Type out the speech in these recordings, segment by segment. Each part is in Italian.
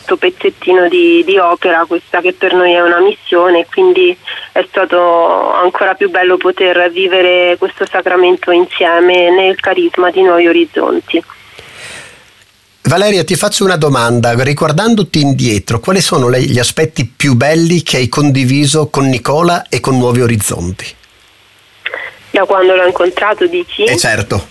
questo pezzettino di opera, questa che per noi è una missione, e quindi è stato ancora più bello poter vivere questo sacramento insieme nel carisma di Nuovi Orizzonti. Valeria, ti faccio una domanda. Riguardandoti indietro, quali sono gli aspetti più belli che hai condiviso con Nicola e con Nuovi Orizzonti? Da quando l'ho incontrato, dici? Certo.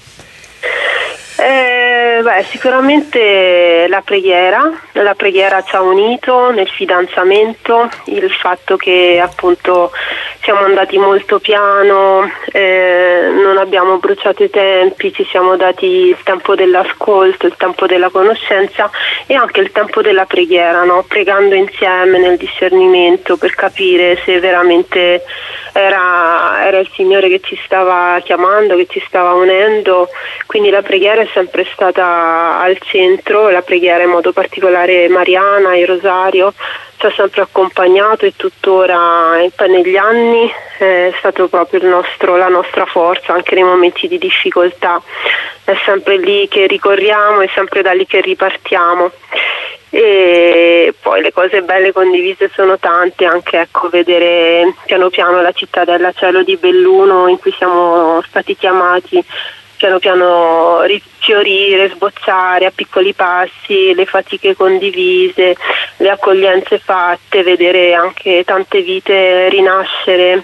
Sicuramente la preghiera ci ha unito nel fidanzamento, il fatto che appunto siamo andati molto piano, non abbiamo bruciato i tempi, ci siamo dati il tempo dell'ascolto, il tempo della conoscenza e anche il tempo della preghiera, no? Pregando insieme nel discernimento per capire se veramente era il Signore che ci stava chiamando, che ci stava unendo. Quindi la preghiera è sempre stata al centro, la preghiera in modo particolare mariana, il rosario ci ha sempre accompagnato e tuttora negli anni è stato proprio la nostra forza, anche nei momenti di difficoltà. È sempre lì che ricorriamo, è sempre da lì che ripartiamo. E poi le cose belle condivise sono tante, anche vedere piano piano la cittadella cielo di Belluno, in cui siamo stati chiamati piano piano rifiorire, sbocciare a piccoli passi, le fatiche condivise, le accoglienze fatte, vedere anche tante vite rinascere.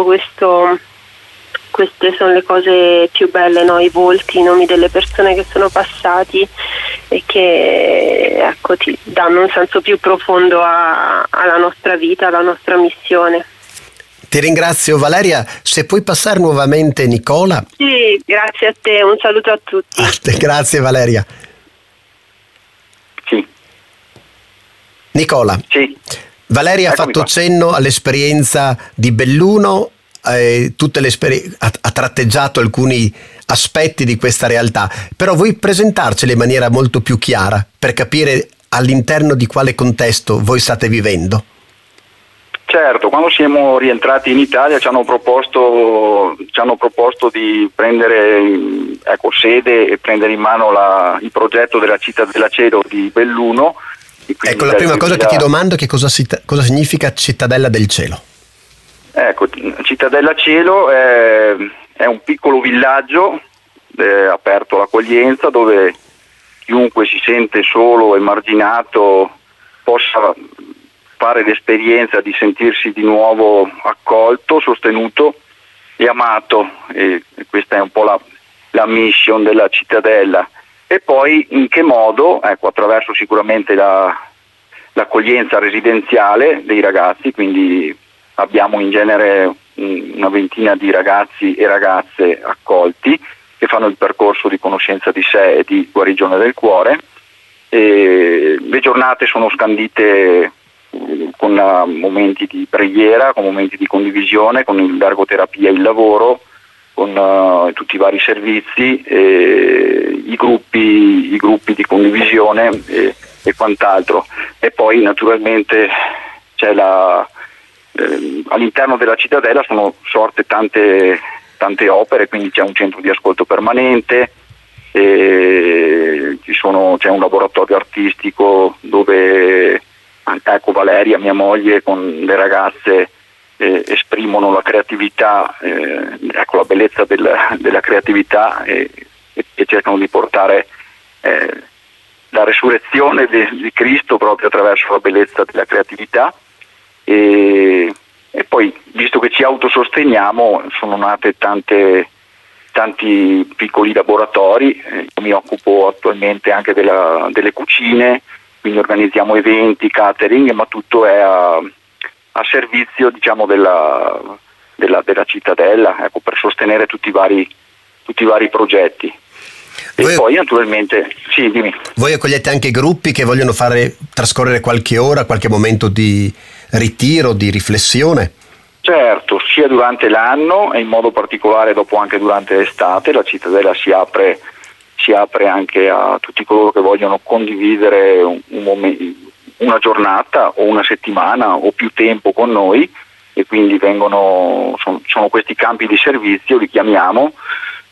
Queste sono le cose più belle, no? I volti, i nomi delle persone che sono passati e che ti danno un senso più profondo alla nostra vita, alla nostra missione. Ti ringrazio Valeria, se puoi passare nuovamente Nicola. Sì, grazie a te, un saluto a tutti. Grazie Valeria. Sì. Nicola. Sì. Valeria ha fatto cenno all'esperienza di Belluno, ha tratteggiato alcuni aspetti di questa realtà, però vuoi presentarceli in maniera molto più chiara per capire all'interno di quale contesto voi state vivendo? Certo, quando siamo rientrati in Italia ci hanno proposto di prendere sede e prendere in mano il progetto della Cittadella Cielo di Belluno. Ecco, la prima cosa che ti domando è che cosa significa Cittadella del Cielo. Ecco, Cittadella Cielo è un piccolo villaggio aperto all'accoglienza, dove chiunque si sente solo, emarginato, possa fare l'esperienza di sentirsi di nuovo accolto, sostenuto e amato, e questa è un po' la mission della Cittadella. E poi in che modo? Ecco, attraverso sicuramente l'accoglienza residenziale dei ragazzi, quindi abbiamo in genere una ventina di ragazzi e ragazze accolti che fanno il percorso di conoscenza di sé e di guarigione del cuore. E le giornate sono scandite con momenti di preghiera, con momenti di condivisione, con l'ergoterapia, il lavoro, con tutti i vari servizi, i gruppi di condivisione e quant'altro. E poi naturalmente c'è all'interno della Cittadella sono sorte tante opere, quindi c'è un centro di ascolto permanente, c'è un laboratorio artistico dove Valeria, mia moglie, con le ragazze esprimono la creatività, la bellezza della creatività e cercano di portare la resurrezione di Cristo proprio attraverso la bellezza della creatività. E poi, visto che ci autososteniamo, sono nate tanti piccoli laboratori. Io mi occupo attualmente anche delle cucine, quindi organizziamo eventi, catering, ma tutto è a servizio, diciamo, della Cittadella, ecco, per sostenere tutti i vari progetti. E poi naturalmente, sì, dimmi. Voi accogliete anche gruppi che vogliono fare trascorrere qualche ora, qualche momento di ritiro, di riflessione? Certo, sia durante l'anno e in modo particolare anche durante l'estate. La Cittadella si apre anche a tutti coloro che vogliono condividere una giornata o una settimana o più tempo con noi, e quindi sono questi campi di servizio, li chiamiamo,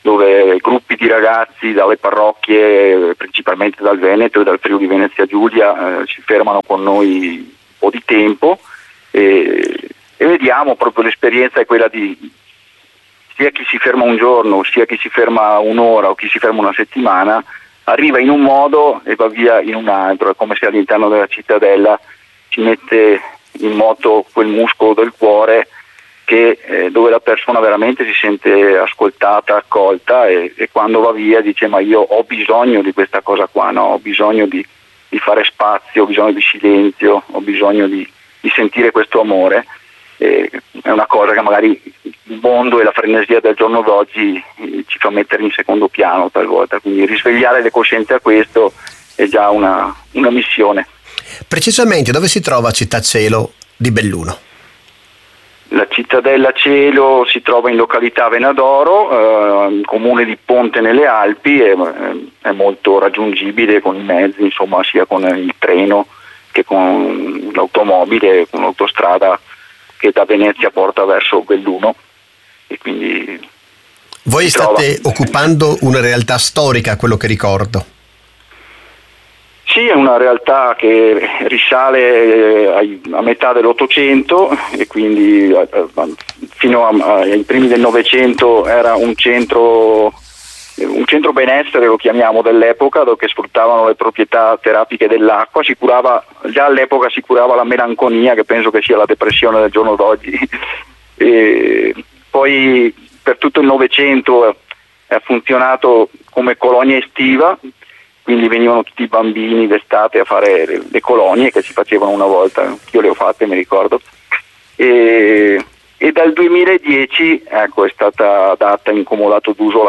dove gruppi di ragazzi dalle parrocchie, principalmente dal Veneto e dal Friuli Venezia Giulia, si fermano con noi un po' di tempo e vediamo proprio l'esperienza è quella di sia chi si ferma un giorno, sia chi si ferma un'ora o chi si ferma una settimana, arriva in un modo e va via in un altro. È come se all'interno della cittadella si mette in moto quel muscolo del cuore dove la persona veramente si sente ascoltata, accolta e quando va via dice ma io ho bisogno di questa cosa qua, no? Ho bisogno di fare spazio, ho bisogno di silenzio, ho bisogno di sentire questo amore. È una cosa che magari il mondo e la frenesia del giorno d'oggi ci fa mettere in secondo piano talvolta, quindi risvegliare le coscienze a questo è già una missione. Precisamente dove si trova Città Cielo di Belluno? La Cittadella Cielo si trova in località Venadoro, comune di Ponte nelle Alpi, è molto raggiungibile con i mezzi, insomma, sia con il treno che con l'automobile, con l'autostrada che da Venezia porta verso Belluno. E quindi voi state occupando una realtà storica, quello che ricordo. Sì, è una realtà che risale a metà dell'Ottocento e quindi fino ai primi del Novecento era un centro benessere, lo chiamiamo, dell'epoca, dove sfruttavano le proprietà terapiche dell'acqua. Già all'epoca si curava la melanconia, che penso che sia la depressione del giorno d'oggi. E poi per tutto il Novecento ha funzionato come colonia estiva, quindi venivano tutti i bambini d'estate a fare le colonie che si facevano una volta, io le ho fatte, mi ricordo, e dal 2010 è stata data in comodato d'uso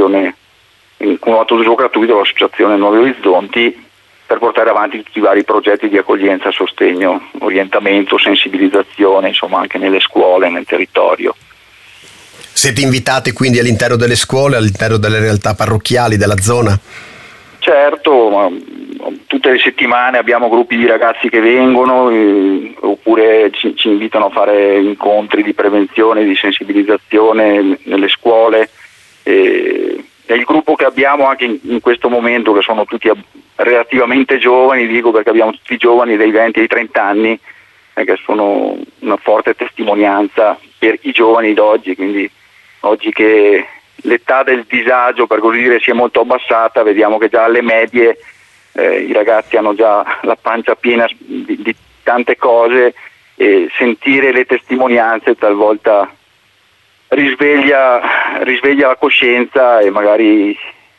gratuito l'associazione Nuovi Orizzonti per portare avanti tutti i vari progetti di accoglienza, sostegno, orientamento, sensibilizzazione, insomma anche nelle scuole, nel territorio. Siete invitati quindi all'interno delle scuole, all'interno delle realtà parrocchiali della zona? Certo, ma tutte le settimane abbiamo gruppi di ragazzi che vengono oppure ci invitano a fare incontri di prevenzione, di sensibilizzazione nelle scuole. E il gruppo che abbiamo anche in questo momento, che sono tutti relativamente giovani, dico perché abbiamo tutti giovani dai 20 ai 30 anni, che sono una forte testimonianza per i giovani d'oggi, quindi oggi che l'età del disagio, per così dire, si è molto abbassata, vediamo che già alle medie i ragazzi hanno già la pancia piena di tante cose e sentire le testimonianze talvolta risveglia la coscienza e magari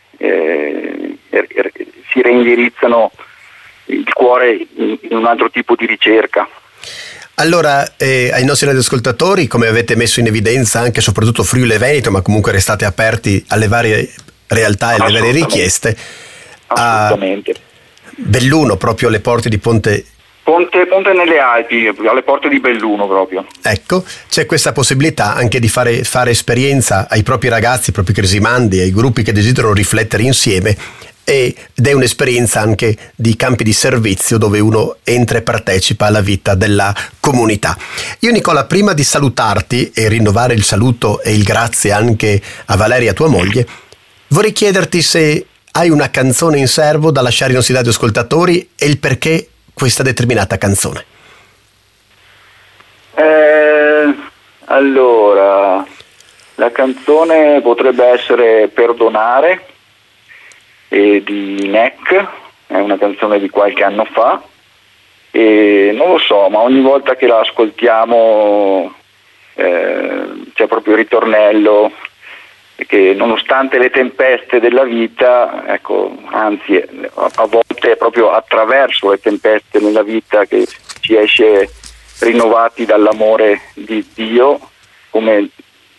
si reindirizzano il cuore in un altro tipo di ricerca. Allora, ai nostri radioascoltatori, come avete messo in evidenza anche soprattutto Friuli e Veneto, ma comunque restate aperti alle varie realtà e alle varie richieste, assolutamente. A Belluno, proprio alle porte di Ponte nelle Alpi, alle porte di Belluno proprio. Ecco, c'è questa possibilità anche di fare esperienza ai propri ragazzi, ai propri cresimandi, ai gruppi che desiderano riflettere insieme, ed è un'esperienza anche di campi di servizio dove uno entra e partecipa alla vita della comunità. Io, Nicola, prima di salutarti e rinnovare il saluto e il grazie anche a Valeria, tua moglie, vorrei chiederti se hai una canzone in serbo da lasciare ai nostri radioascoltatori e il perché questa determinata canzone. Allora, la canzone potrebbe essere Perdonare di Nek, è una canzone di qualche anno fa e non lo so, ma ogni volta che la ascoltiamo c'è proprio il ritornello che nonostante le tempeste della vita, ecco, anzi a volte è proprio attraverso le tempeste nella vita che si esce rinnovati dall'amore di Dio, come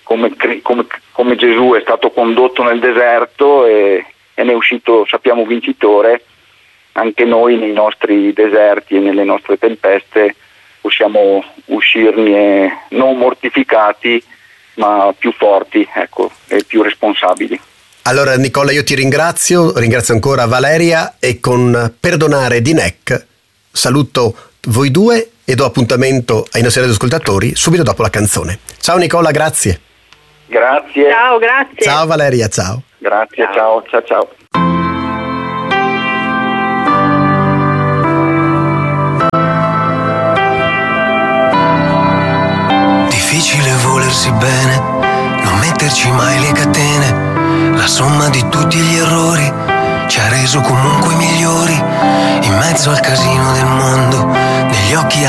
Gesù è stato condotto nel deserto e ne è uscito, sappiamo, vincitore. Anche noi nei nostri deserti e nelle nostre tempeste possiamo uscirne non mortificati ma più forti, ecco, e più responsabili. Allora Nicola, io ti ringrazio ancora Valeria e con Perdonare di Nek saluto voi due e do appuntamento ai nostri radioascoltatori subito dopo la canzone. Ciao Nicola, grazie. Grazie. Ciao, grazie. Ciao Valeria, ciao. Grazie, ciao. Difficile volersi bene, non metterci mai le catene, la somma di tutti gli errori ci ha reso comunque migliori, in mezzo al casino del mondo, negli occhi